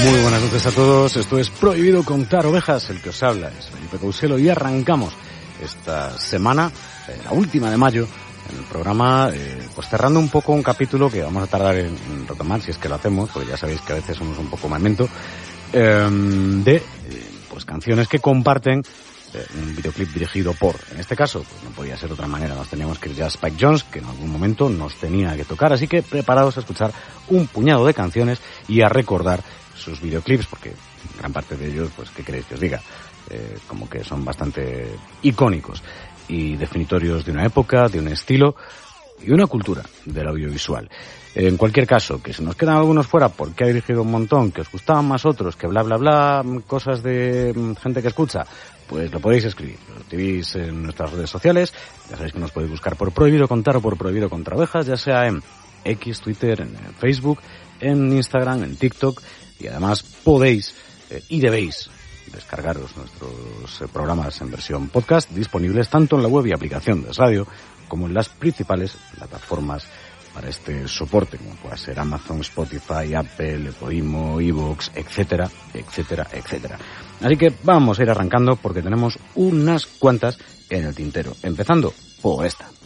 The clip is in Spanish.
Muy buenas noches a todos, esto es Prohibido Contar Ovejas, el que os habla es Felipe Couselo y arrancamos esta semana, la última de mayo, en el programa, pues cerrando un poco un capítulo que vamos a tardar en retomar, si es que lo hacemos, porque ya sabéis que a veces somos un poco memento, de pues canciones que comparten un videoclip dirigido por, en este caso, pues no podía ser de otra manera, nos teníamos que ir ya a Spike Jonze, que en algún momento nos tenía que tocar, así que preparados a escuchar un puñado de canciones y a recordar sus videoclips, porque gran parte de ellos, pues, ¿qué queréis que os diga? Como que son bastante icónicos y definitorios de una época, de un estilo y una cultura del audiovisual. En cualquier caso, que se nos quedan algunos fuera porque ha dirigido un montón, que os gustaban más otros, que bla bla bla, cosas de gente que escucha, pues lo podéis escribir. Lo escribís en nuestras redes sociales, ya sabéis que nos podéis buscar por Prohibido Contar o por Prohibido Contra Ovejas, ya sea en X, Twitter, en Facebook, en Instagram, en TikTok, y además podéis y debéis descargaros nuestros programas en versión podcast disponibles tanto en la web y aplicación de radio como en las principales plataformas para este soporte, como pueda ser Amazon, Spotify, Apple, Podimo, iVoox, etcétera, etcétera, etcétera. Así que vamos a ir arrancando porque tenemos unas cuantas en el tintero, empezando por esta.